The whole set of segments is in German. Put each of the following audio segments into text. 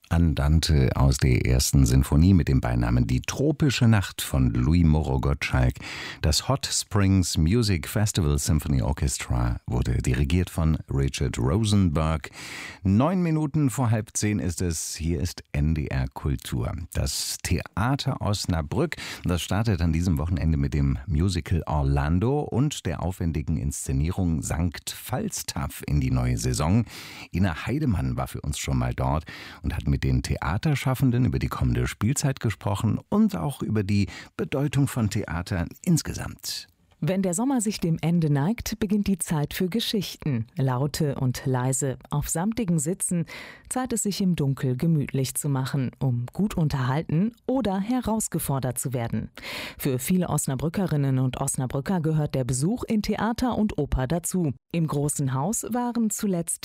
Andante aus der ersten Sinfonie mit dem Beinamen Die tropische Nacht von Louis Moreau Gottschalk. Das Hot Springs Music Festival Symphony Orchestra wurde dirigiert von Richard Rosenberg. 9 Minuten vor 9:30 ist es. Hier ist NDR Kultur. Das Theater Osnabrück, das startet an diesem Wochenende mit dem Musical Orlando und der aufwendigen Inszenierung Sankt Falstaff in die neue Saison. Ina Heidemann war für uns schon mal dort und hat mit den Theaterschaffenden über die kommende Spielzeit gesprochen und auch über die Bedeutung von Theater insgesamt. Wenn der Sommer sich dem Ende neigt, beginnt die Zeit für Geschichten. Laute und leise, auf samtigen Sitzen, Zeit es sich im Dunkel gemütlich zu machen, um gut unterhalten oder herausgefordert zu werden. Für viele Osnabrückerinnen und Osnabrücker gehört der Besuch in Theater und Oper dazu. Im Großen Haus waren zuletzt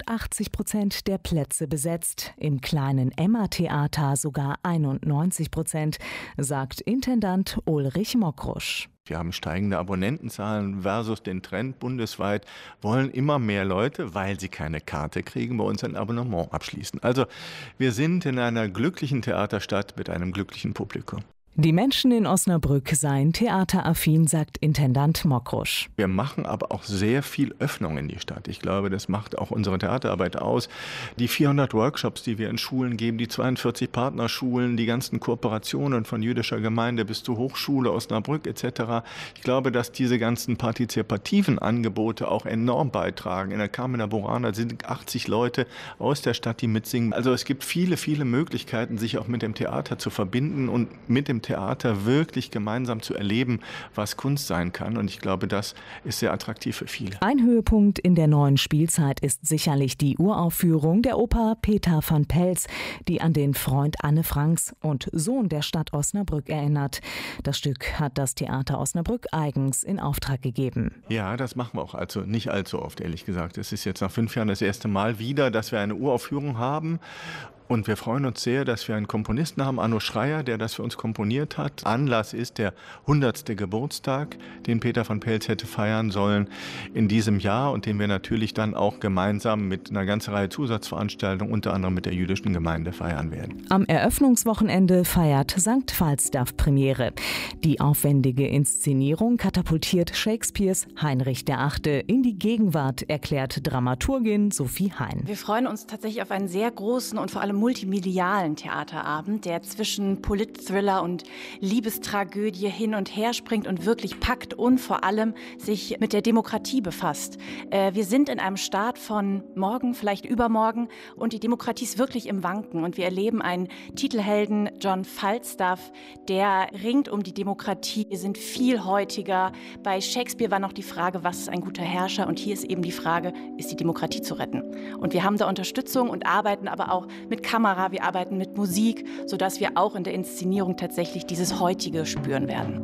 84% der Plätze besetzt, im kleinen Emma-Theater sogar 91%, sagt Intendant Ulrich Mockrusch. Wir haben steigende Abonnentenzahlen versus den Trend bundesweit, wollen immer mehr Leute, weil sie keine Karte kriegen, bei uns ein Abonnement abschließen. Also wir sind in einer glücklichen Theaterstadt mit einem glücklichen Publikum. Die Menschen in Osnabrück seien theateraffin, sagt Intendant Mockrusch. Wir machen aber auch sehr viel Öffnung in die Stadt. Ich glaube, das macht auch unsere Theaterarbeit aus. Die 400 Workshops, die wir in Schulen geben, die 42 Partnerschulen, die ganzen Kooperationen von jüdischer Gemeinde bis zur Hochschule Osnabrück etc. Ich glaube, dass diese ganzen partizipativen Angebote auch enorm beitragen. In der Carmina Burana sind 80 Leute aus der Stadt, die mitsingen. Also es gibt viele, viele Möglichkeiten, sich auch mit dem Theater zu verbinden und mit dem Theater wirklich gemeinsam zu erleben, was Kunst sein kann. Und ich glaube, das ist sehr attraktiv für viele. Ein Höhepunkt in der neuen Spielzeit ist sicherlich die Uraufführung der Oper Peter van Pelz, die an den Freund Anne Franks und Sohn der Stadt Osnabrück erinnert. Das Stück hat das Theater Osnabrück eigens in Auftrag gegeben. Ja, das machen wir auch nicht allzu oft, ehrlich gesagt. Es ist jetzt nach 5 Jahren das erste Mal wieder, dass wir eine Uraufführung haben. Und wir freuen uns sehr, dass wir einen Komponisten haben, Arno Schreier, der das für uns komponiert hat. Anlass ist der 100. Geburtstag, den Peter van Pelz hätte feiern sollen in diesem Jahr und den wir natürlich dann auch gemeinsam mit einer ganzen Reihe Zusatzveranstaltungen, unter anderem mit der jüdischen Gemeinde, feiern werden. Am Eröffnungswochenende feiert Sankt Falstaff Premiere. Die aufwendige Inszenierung katapultiert Shakespeares Heinrich VIII. In die Gegenwart, erklärt Dramaturgin Sophie Hein. Wir freuen uns tatsächlich auf einen sehr großen und vor allem multimedialen Theaterabend, der zwischen Polit-Thriller und Liebestragödie hin und her springt und wirklich packt und vor allem sich mit der Demokratie befasst. Wir sind in einem Start von morgen, vielleicht übermorgen, und die Demokratie ist wirklich im Wanken. Und wir erleben einen Titelhelden, John Falstaff, der ringt um die Demokratie. Wir sind viel heutiger. Bei Shakespeare war noch die Frage, was ist ein guter Herrscher? Und hier ist eben die Frage, ist die Demokratie zu retten? Und wir haben da Unterstützung und arbeiten aber auch mit Kamera, wir arbeiten mit Musik, sodass wir auch in der Inszenierung tatsächlich dieses Heutige spüren werden.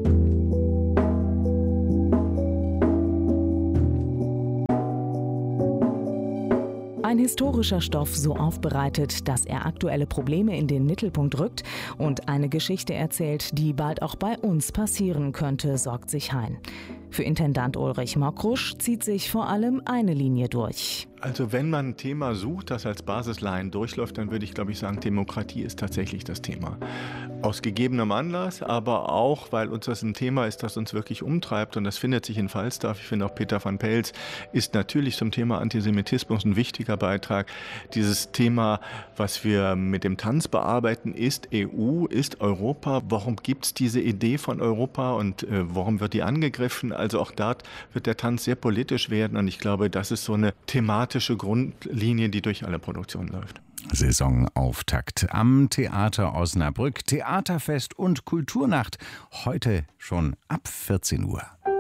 Ein historischer Stoff so aufbereitet, dass er aktuelle Probleme in den Mittelpunkt rückt und eine Geschichte erzählt, die bald auch bei uns passieren könnte, sorgt sich Hein. Für Intendant Ulrich Mockrusch zieht sich vor allem eine Linie durch. Also wenn man ein Thema sucht, das als Basisline durchläuft, dann würde ich, glaube ich, sagen, Demokratie ist tatsächlich das Thema. Aus gegebenem Anlass, aber auch, weil uns das ein Thema ist, das uns wirklich umtreibt. Und das findet sich in Falstaff. Ich finde auch Peter van Pelz ist natürlich zum Thema Antisemitismus ein wichtiger Beitrag. Dieses Thema, was wir mit dem Tanz bearbeiten, ist EU, ist Europa. Warum gibt es diese Idee von Europa und warum wird die angegriffen? Also auch dort wird der Tanz sehr politisch werden. Und ich glaube, das ist so eine thematische Grundlinie, die durch alle Produktionen läuft. Saisonauftakt am Theater Osnabrück, Theaterfest und Kulturnacht. Heute schon ab 14 Uhr.